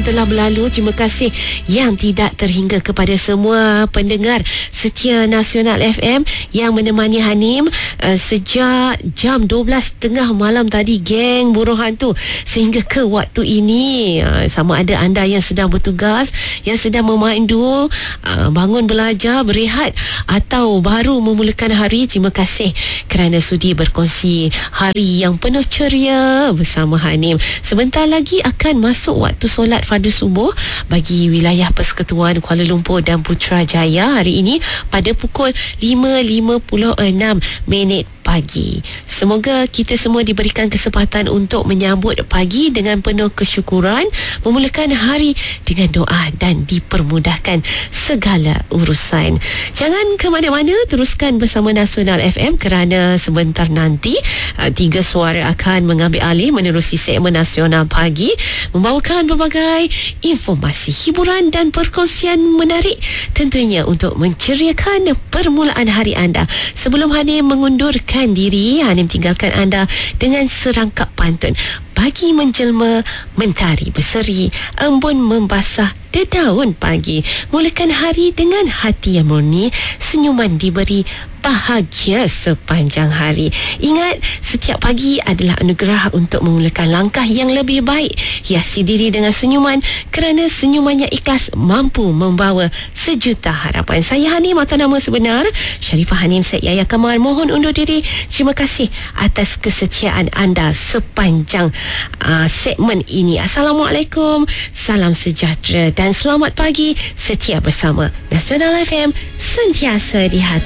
yang telah berlalu. Terima kasih yang tidak terhingga kepada semua pendengar setia Nasional FM yang menemani Hanim sejak jam 12.30 malam tadi, geng Burung Hantu, sehingga ke waktu ini. Sama ada anda yang sedang bertugas, yang sedang memandu, bangun belajar, berehat atau baru memulakan hari, terima kasih kerana sudi berkongsi hari yang penuh ceria bersama Hanim. Sebentar lagi akan masuk waktu solat fardu subuh bagi wilayah Persekutuan Kuala Lumpur dan Putrajaya hari ini pada pukul 5.56 pagi. Semoga kita semua diberikan kesempatan untuk menyambut pagi dengan penuh kesyukuran, memulakan hari dengan doa dan dipermudahkan segala urusan. Jangan ke mana-mana, teruskan bersama Nasional FM kerana sebentar nanti tiga suara akan mengambil alih menerusi segmen Nasional Pagi, membawakan berbagai informasi, hiburan dan perkongsian menarik, tentunya untuk menceriakan permulaan hari anda. Sebelum Hanim mengundurkan diri, Hanim tinggalkan anda dengan serangkap pantun. Pagi menjelma, mentari berseri, embun membasah dedaun pagi. Mulakan hari dengan hati yang murni, senyuman diberi, bahagia sepanjang hari. Ingat, setiap pagi adalah anugerah untuk memulakan langkah yang lebih baik. Hiasi diri dengan senyuman kerana senyuman yang ikhlas mampu membawa sejuta harapan. Saya Hanim atau nama sebenar Sharifah Hanim Syed Yahya Kamal, mohon undur diri. Terima kasih atas kesetiaan anda sepanjang segmen ini. Assalamualaikum, salam sejahtera dan selamat pagi. Setia bersama Nasional FM, sentiasa di hati.